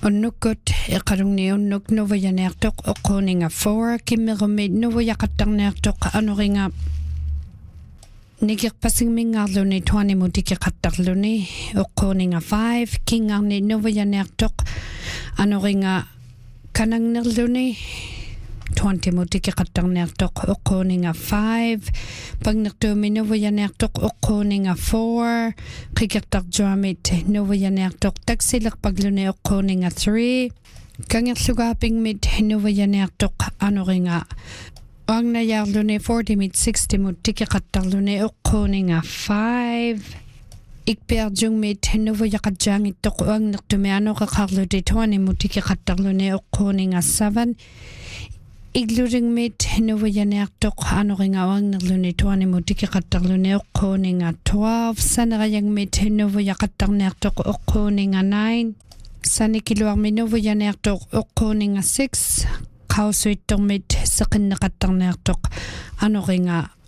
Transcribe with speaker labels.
Speaker 1: Onnukut iqarungni unnuk nuvayaneertuq uquuninga 4 kimmerumit nuvayaqattarneertuq anuringa nikirpasingmingaarluni 20 mutikiqattarluni uquuninga 5 kingarni nuvayaneertuq anuringa kanangnerluni 20 mutikiqattarneertuq uquuninga 5 pagnertuumi nuvayaneertuq uquuninga 4 qikertarjuamit nuvayaneertuq taksilerpagluni uquuninga 3 kangerlugaapingmit nuvayaneertuq anuringa Agnajarluni 40 mit 60 mutikiqattarluni uquuninga 5 ikpiarjungmit nuvayaqatjaangittuq uangnertumi anuqaqarluti 20 mutikiqattarluni uquuninga 7 Igluringmit nuvayaneertuq anuringa uangnerluni 20 mutikiqattarluni uquuninga 12 saneriangmit nuvayaqattarneertuq uquuninga 9 sanikiluarmi nuvayaneertuq uquuninga 6 qausuittormit seqinneqattarneertuq anuringa